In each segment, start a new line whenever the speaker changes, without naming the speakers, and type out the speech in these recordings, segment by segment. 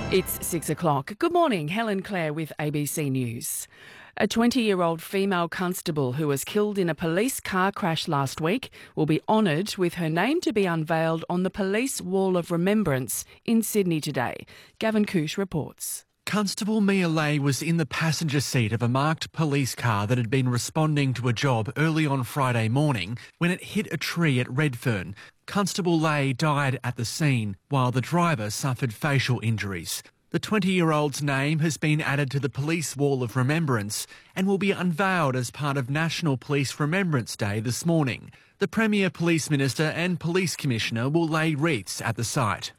It's 6 o'clock. Good morning, Helen Clare with ABC News. A 20-year-old female constable who was killed in a police car crash last week will be honoured with her name to be unveiled on the Police Wall of Remembrance in Sydney today. Gavin Coosh reports.
Constable Mia Lay was in the passenger seat of a marked police car that had been responding to a job early on Friday morning when it hit a tree at Redfern. Constable Lay died at the scene, while the driver suffered facial injuries. The 20-year-old's name has been added to the Police Wall of Remembrance and will be unveiled as part of National Police Remembrance Day this morning. The Premier Police Minister and Police Commissioner will lay wreaths at the site.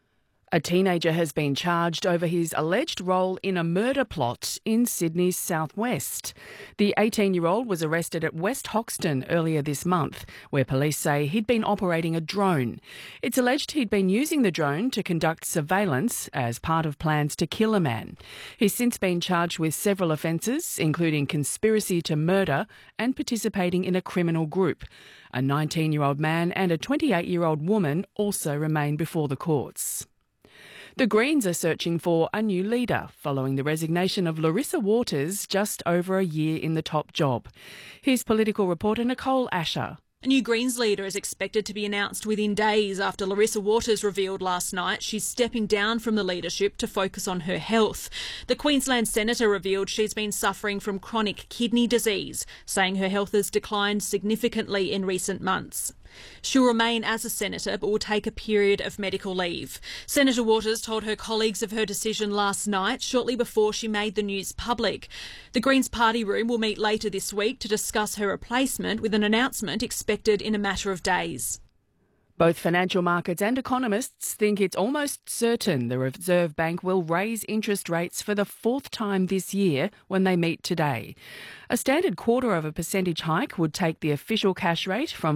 A teenager has been charged over his alleged role in a murder plot in Sydney's southwest. The 18-year-old was arrested at West Hoxton earlier this month, where police say he'd been operating a drone. It's alleged he'd been using the drone to conduct surveillance as part of plans to kill a man. He's since been charged with several offences, including conspiracy to murder and participating in a criminal group. A 19-year-old man and a 28-year-old woman also remain before the courts. The Greens are searching for a new leader following the resignation of Larissa Waters just over a year in the top job. Here's political reporter Nicole Asher.
A new Greens leader is expected to be announced within days after Larissa Waters revealed last night she's stepping down from the leadership to focus on her health. The Queensland Senator revealed she's been suffering from chronic kidney disease, saying her health has declined significantly in recent months. She'll remain as a senator but will take a period of medical leave. Senator Waters told her colleagues of her decision last night, shortly before she made the news public. The Greens party room will meet later this week to discuss her replacement, with an announcement expected in a matter of days.
Both financial markets and economists think it's almost certain the Reserve Bank will raise interest rates for the fourth time this year when they meet today. A standard 0.25% hike would take the official cash rate from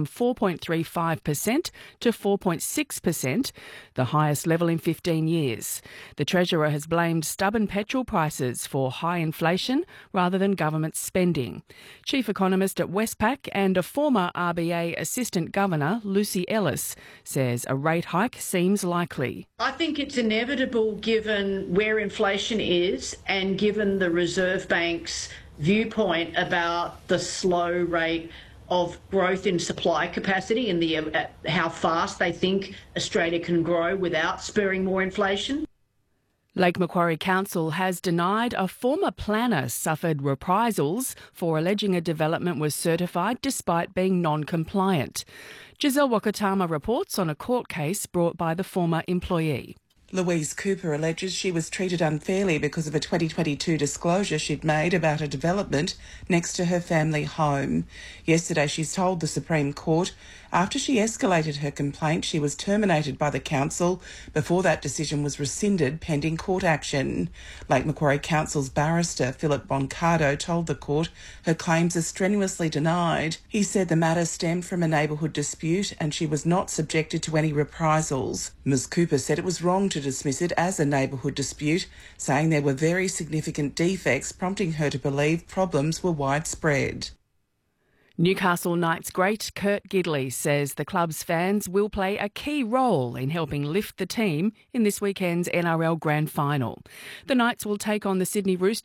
4.35% to 4.6%, the highest level in 15 years. The Treasurer has blamed stubborn petrol prices for high inflation rather than government spending. Chief Economist at Westpac and a former RBA Assistant Governor, Lucy Ellis, says a rate hike seems likely.
I think it's inevitable given where inflation is and given the Reserve Bank's viewpoint about the slow rate of growth in supply capacity and how fast they think Australia can grow without spurring more inflation.
Lake Macquarie Council has denied a former planner suffered reprisals for alleging a development was certified despite being non-compliant. Giselle Wakatama reports on a court case brought by the former employee.
Louise Cooper alleges she was treated unfairly because of a 2022 disclosure she'd made about a development next to her family home. Yesterday she's told the Supreme Court after she escalated her complaint she was terminated by the council before that decision was rescinded pending court action. Lake Macquarie Council's barrister Philip Boncado told the court her claims are strenuously denied. He said the matter stemmed from a neighbourhood dispute and she was not subjected to any reprisals. Ms Cooper said it was wrong to dismiss it as a neighbourhood dispute, saying there were very significant defects, prompting her to believe problems were widespread.
Newcastle Knights great Kurt Gidley says the club's fans will play a key role in helping lift the team in this weekend's NRL Grand Final. The Knights will take on the Sydney Roosters